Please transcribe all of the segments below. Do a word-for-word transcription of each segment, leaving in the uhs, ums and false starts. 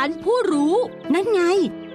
ารผู้รู้นั่นไง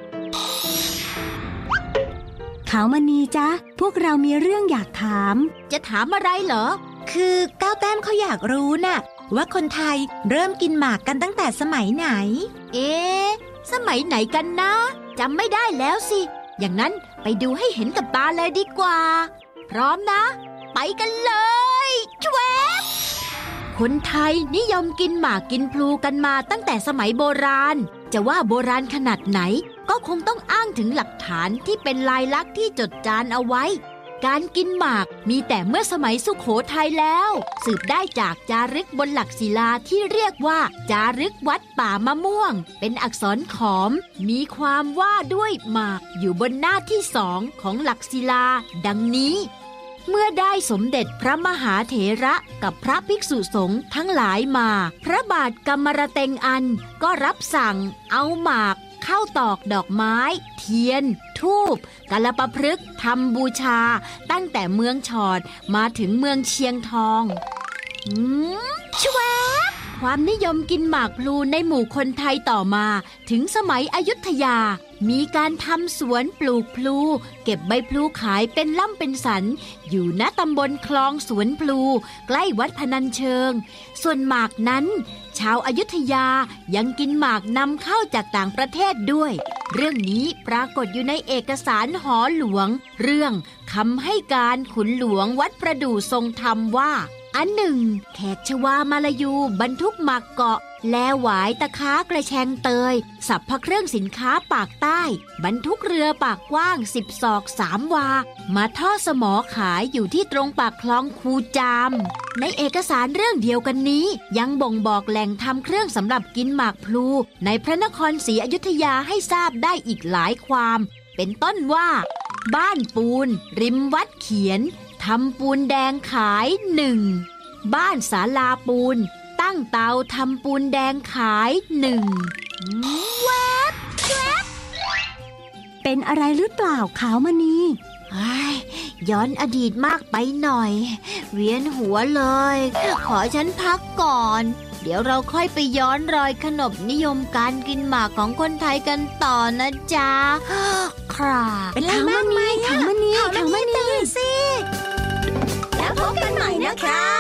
ขาวมณีจ๊ะพวกเรามีเรื่องอยากถามจะถามอะไรเหรอคือก้าวแต้มเขาอยากรู้น่ะว่าคนไทยเริ่มกินหมากกันตั้งแต่สมัยไหนเอ๊ะสมัยไหนกันนะจำไม่ได้แล้วสิอย่างนั้นไปดูให้เห็นกับตาเลยดีกว่าพร้อมนะไปกันเลยชวบคนไทยนิยมกินหมากกินพลูกันมาตั้งแต่สมัยโบราณจะว่าโบราณขนาดไหนก็คงต้องอ้างถึงหลักฐานที่เป็นลายลักษณ์ที่จดจานเอาไว้การกินหมากมีแต่เมื่อสมัยสุโขทัยแล้วสืบได้จากจารึกบนหลักศิลาที่เรียกว่าจารึกวัดป่ามะม่วงเป็นอักษรขอมมีความว่าด้วยหมากอยู่บนหน้าที่สองของหลักศิลาดังนี้เมื่อได้สมเด็จพระมหาเถระกับพระภิกษุสงฆ์ทั้งหลายมาพระบาทกมรเต็งอันก็รับสั่งเอาหมากเข้าตอกดอกไม้เทียนธูปกาลปพฤกษ์ทำบูชาตั้งแต่เมืองฉอดมาถึงเมืองเชียงทองอืมชวบความนิยมกินหมากพลูในหมู่คนไทยต่อมาถึงสมัยอยุธยามีการทำสวนปลูกพลูเก็บใบพลูขายเป็นล่ำเป็นสันอยู่ณตำบลคลองสวนพลูใกล้วัดพนัญเชิงส่วนหมากนั้นชาวอยุธยายังกินหมากนำเข้าจากต่างประเทศด้วยเรื่องนี้ปรากฏอยู่ในเอกสารหอหลวงเรื่องคำให้การขุนหลวงวัดประดู่ทรงธรรมว่าอันหนึ่งแขกชวามาลายูบรรทุกหมากเกาะแลหวายตะค้ากระแชงเตยสัพพะเครื่องสินค้าปากใต้บรรทุกเรือปากกว้างสิบศอกสามวามาทอดสมอขายอยู่ที่ตรงปากคลองคูจามในเอกสารเรื่องเดียวกันนี้ยังบ่งบอกแหล่งทำเครื่องสำหรับกินหมากพลูในพระนครศรีอยุธยาให้ทราบได้อีกหลายความเป็นต้นว่าบ้านปูนริมวัดเขียนทำปูนแดงขายหนึ่งบ้านศาลาปูนตั้งเตาทำปูนแดงขายหนึ่งแวบแวบเป็นอะไรหรือเปล่าขาวมณีย้อนอดีตมากไปหน่อยเวียนหัวเลยขอฉันพักก่อนเดี๋ยวเราค่อยไปย้อนรอยขนบนิยมการกินหมากของคนไทยกันต่อนะจ๊ะครับเป็นขาวมณีขาวมณีขาวมณีตื่นสิแล้วพบกันใหม่นะคะ